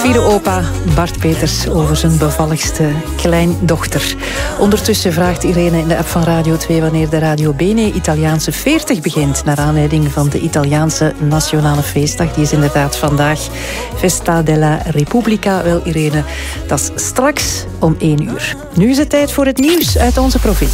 vierde opa Bart Peters over zijn bevalligste kleindochter. Ondertussen vraagt Irene in de app van Radio 2 wanneer de Radio Bene Italiaanse 40 begint, naar aanleiding van de Italiaanse Nationale Feestdag. Die is inderdaad vandaag. Festa della Repubblica. Wel Irene, dat is straks om 1 uur. Nu is het tijd voor het nieuws uit onze provincie.